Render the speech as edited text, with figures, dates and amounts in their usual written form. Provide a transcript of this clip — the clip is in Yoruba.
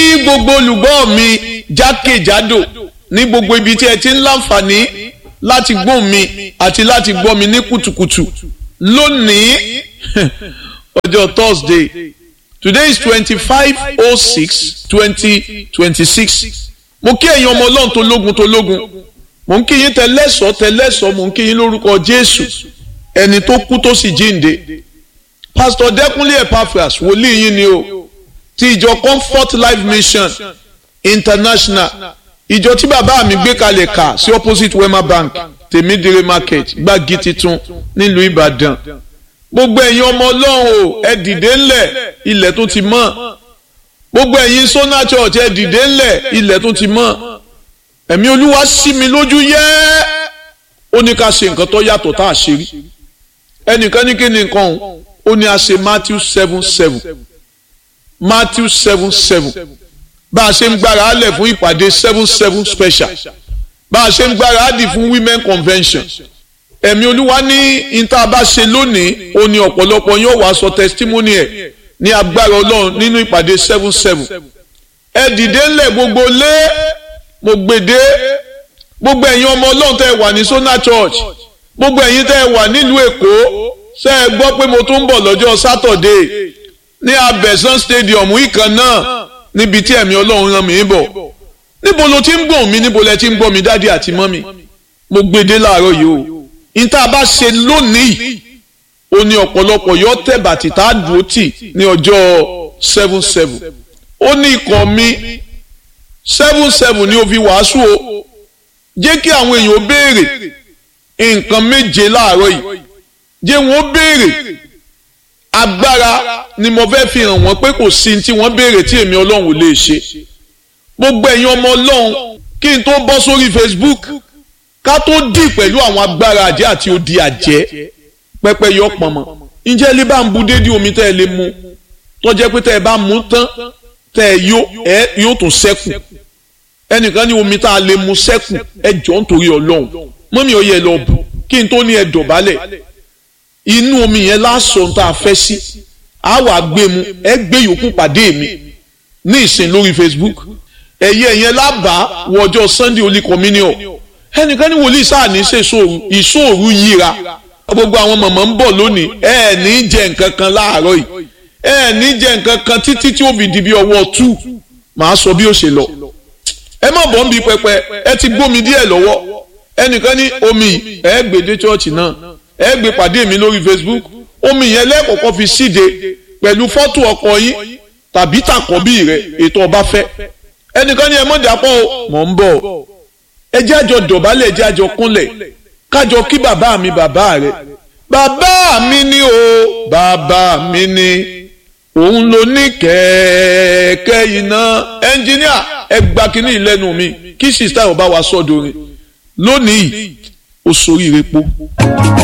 gbogbo olùgbọ́ mi jákèjádò ní gbogbo ibi tí ẹ ti ń láǹfààní láti gbọ́ mi àti láti gbọ́ mi ní kùtùkùtù lónìí ọjọ́ Thursday. Today is 25/06/2026. Mo kí ẹ̀yin ọmọ Ọlọ́run tó lógun. Mo ń kí yín tẹlẹ́sọ̀ mo ń kí yín lórúkọ Jésù ẹni tó kú tó sì jíǹde. Pastor Dẹ́kunlé Epaphras wòlíì yín ni o ti ìjọ Comfort Life Mission International, ìjọ tí bàbá mi gbé kalẹ̀ kà sí opposite Wema Bank Tèmídìrí Market Gbági Titun nílùú Ìbàdàn. Gbogbo ẹ̀yin ọmọ Ọlọ́run o ẹ dìde ńlẹ̀ ilẹ̀ tó ti mọ́. Gbogbo ẹ̀yin Sona Church ẹ dìde ńlẹ̀ ilẹ̀ tó ti mọ́. Ẹ̀mí Olúwa ṣí mi lójú yẹ́ ó ní ká ṣe nǹkan tó yàtọ̀ tá a ṣe rí. Ẹnìkan ní kí ni nǹkan òun ó ní a ṣe Matthew 7:7 Matthew 7:7 bá a ṣe ń gbára á lẹ̀ fún ìpàdé 7/7 special bá a ṣe ń gbára á dì fún women convention. Ẹ̀mí Olúwa ní ìta bá ṣe lónìí ó ní ọ̀pọ̀lọpọ̀ yóò wá sọ testimony ẹ̀ ní agbára Ọlọ́run nínú ìpàdé 7/7. Ẹ dìde ńlẹ̀ gbogbo lé mo gbèdé gbogbo ẹ̀yin ọmọ Ọlọ́run tẹ́ ẹ wà ní Sona Church, gbogbo ẹ̀yin tẹ́ ẹ wà nílùú Èkó ṣé ẹ gbọ́ pé mo tún ń bọ̀ lọ́jọ́ Saturday ní Abẹ́sán stadium ìkan náà níbi tí ẹ̀mí Ọlọ́run rán mi bọ̀. Níbo lo ti ń gbọ́ mi, níbo lẹ ti ń gbọ́ mi dádì àti mọ́mì? Mo gbèdé láàárọ̀ yìí o. Ìta bá ṣe lónìí ó ní ọ̀pọ̀lọpọ̀ yóò tẹ̀ bàtì tá a dúró tì ní ọjọ́ 7/7. Ó ní ikọ̀ mi 7/7 ni ó fi wàásù o. Jẹ́ kí àwọn èèyàn béèrè nǹkan méje láàárọ̀ yìí. Jẹ́ wọ́n béèrè agbára ni mo fẹ́ fi hàn wọ́n pé kò sí tí wọ́n béèrè tí èmi Ọlọ́run ò lè ṣe. Gbogbo ẹ̀yin ọmọ Ọlọ́run kí n tó bọ́ sórí Facebook ká tó dì pẹ̀lú àwọn agbára àjẹ́ àti odi àjẹ́ pẹ́pẹ́ yọ pọ̀nmọ́. Ǹjẹ́ ilé bá ń bu dédé omi tẹ́ ẹ lè mu tó jẹ́ pé tẹ́ ẹ bá mú tán tẹ́ ẹ yóò tún ṣẹ́kù. Ẹnìkan ní omi tá a lè mu ṣẹ́kù ẹ jọ̀ọ́ nítorí Ọlọ́run mọ́mí ó yẹ lọ bù kí n tó ní ẹ dọ̀bálẹ̀. Inú omi yẹn lásán tá a fẹ́ sí a wà gbé mu ẹ gbé yòókù pàdé mi ní ìsìn lórí Facebook. Ẹ̀yẹ yẹn lábàá wọ ọjọ́ Sunday Holy Communion. Ẹnìkan ní wòlíì sáà ní ṣe ìṣòru yíra gbogbo àwọn mọ̀mọ́ ń bọ̀ lónìí ẹ ní jẹ nǹkan kan láàárọ̀ yìí ẹ ní jẹ nǹkan kan títí tí ó fi di bí ọwọ́ 2 màá sọ bí ó ṣe lọ. Ẹ má bọ̀ ń bi pẹpẹ ẹ ti gbómi díẹ̀ lọ́wọ́. Ẹnìkan ní omi ẹ gbé dé chọ́ọ̀chì náà ẹ gbé pàdé mi lórí Facebook. Omi yẹn lẹ́ẹ̀kọ̀ọ̀kan fi síde pẹ̀lú fọ́tò ọkọ yín tàbí tàkọ́bí rẹ̀ ètò ọba fẹ́. Ẹnìkan ní ẹ mọ̀ dàpọ̀ o mọ̀ ń bọ̀ ẹ jẹ́ àjọ dọ̀bálẹ̀ ẹ jẹ́ àjọ kúnlẹ̀ kájọ kí bàbá mi bàbá rẹ̀. Bàbá mi ni o bàbá mi ni òun ló ní kẹ̀kẹ́ iná. Ẹnjíníà ẹ gba kínní ìlẹ́nu mi kí sísá ọba wa sọ́dọ̀ rẹ̀ lónìí ó soríire po.